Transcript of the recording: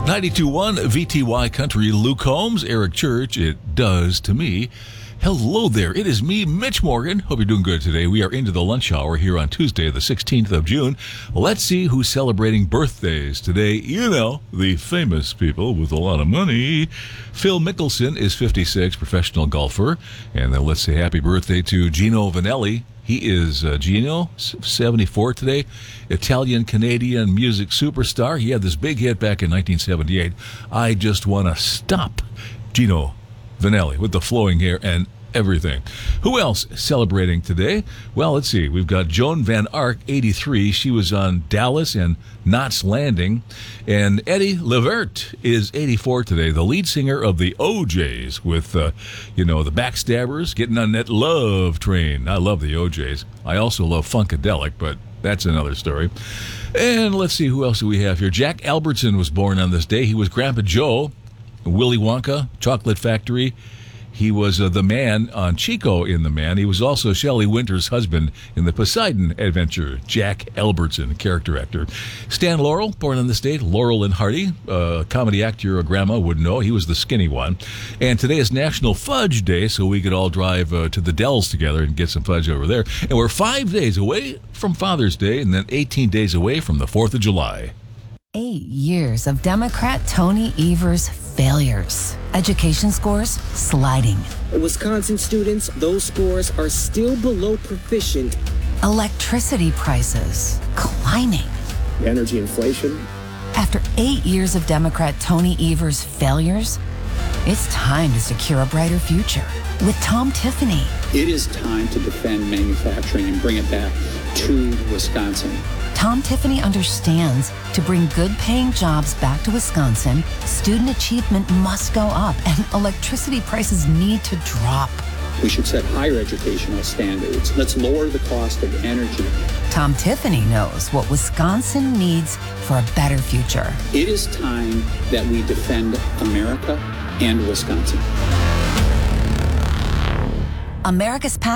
92.1 VTY Country, Luke Holmes, Eric Church, it does to me. Hello there, it is me, Mitch Morgan. Hope you're doing good today. We are into the lunch hour here on Tuesday, the 16th of June. Let's see who's celebrating birthdays today. You know, the famous people with a lot of money. Phil Mickelson is 56, professional golfer. And then let's say happy birthday to Gino Vanelli. He is, Gino, 74 today, Italian-Canadian music superstar. He had this big hit back in 1978, I Just Wanna Stop. Gino Vanelli with the flowing hair and everything. Who else celebrating today? Well, let's see. We've got Joan Van Ark, 83. She was on Dallas and Knots Landing. And Eddie Levert is 84 today, the lead singer of the OJs with, the Backstabbers, getting on that love train. I love the OJs. I also love Funkadelic, but that's another story. And let's see, who else do we have here? Jack Albertson was born on this day. He was Grandpa Joe, Willy Wonka, Chocolate Factory. He was the man on Chico in The Man. He was also Shelley Winter's husband in the Poseidon Adventure. Jack Albertson, character actor. Stan Laurel, born on this date. Laurel and Hardy, comedy actor your grandma would know. He was the skinny one. And today is National Fudge Day, so we could all drive to the Dells together and get some fudge over there. And we're 5 days away from Father's Day and then 18 days away from the 4th of July. 8 years of Democrat Tony Evers' failures. Education scores sliding. Wisconsin students, those scores are still below proficient. Electricity prices climbing. Energy inflation. After 8 years of Democrat Tony Evers' failures, it's time to secure a brighter future with Tom Tiffany. It is time to defend manufacturing and bring it back to Wisconsin. Tom Tiffany understands to bring good-paying jobs back to Wisconsin, student achievement must go up and electricity prices need to drop. We should set higher educational standards. Let's lower the cost of energy. Tom Tiffany knows what Wisconsin needs for a better future. It is time that we defend America and Wisconsin. America's